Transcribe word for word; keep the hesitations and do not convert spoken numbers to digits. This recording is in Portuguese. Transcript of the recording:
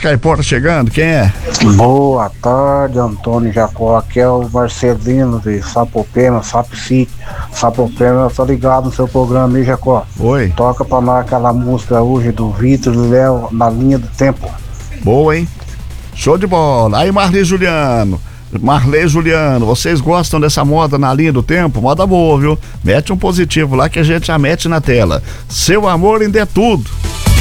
Caipora chegando, quem é? Boa tarde, Antônio Jacó. Aqui é o Marcelino de Sapopema, Sapci. Sapopema, eu tô ligado no seu programa aí, Jacó. Oi. Toca pra nós aquela música hoje do Vitor e Léo, Na Linha do Tempo. Boa, hein? Show de bola. Aí, Marley Juliano. Marley Juliano, vocês gostam dessa moda Na Linha do Tempo? Moda boa, viu? Mete um positivo lá que a gente já mete na tela. Seu amor ainda é tudo.